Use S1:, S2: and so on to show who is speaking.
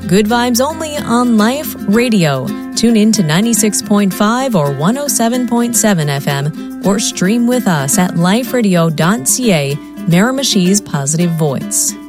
S1: Good vibes only on Life Radio. Tune in to 96.5 or 107.7 FM or stream with us at liferadio.ca, Miramichi's positive voice.